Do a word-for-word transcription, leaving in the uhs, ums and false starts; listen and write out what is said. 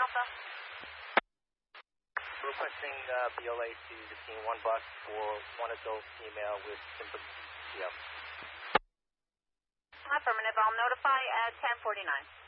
Alpha. Requesting uh, B L A to the scene, one bus for one adult female with symptoms of P C O. Affirmative. I'll notify at ten forty-nine.